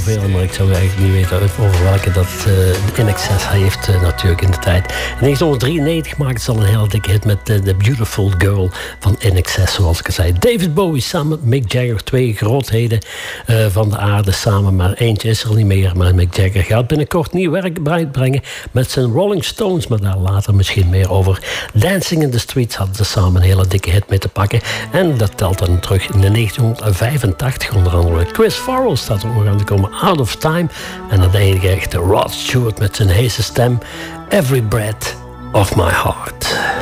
veel, maar ik zou eigenlijk niet weten over welke dat In Excess heeft natuurlijk in de tijd. In 1993 maakte ze al een heel dikke hit met The Beautiful Girl van In Excess, zoals ik al zei. David Bowie samen met Mick Jagger, twee grootheden van de aarde samen, maar eentje is er niet meer. Maar Mick Jagger gaat binnenkort nieuw werk uitbrengen met zijn Rolling Stones, maar daar later misschien meer over. Dancing in the Streets hadden ze samen een hele dikke hit mee te pakken. En dat telt dan terug in de 1985 onder andere. Chris Farrell staat er nog aan te komen, Out of Time. En dan de enige echte Rod Stewart met zijn heese stem, Every Breath of My Heart.